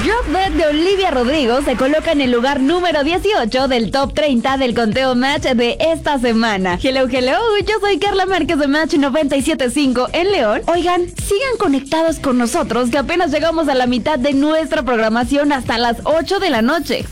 Drop Dead de Olivia Rodrigo se coloca en el lugar número 18 del top 30 del conteo Match de esta semana. Hello, yo soy Carla Márquez de Match 97.5 en León. Oigan, sigan conectados con nosotros que apenas llegamos a la mitad de nuestra programación hasta las 8 de la noche.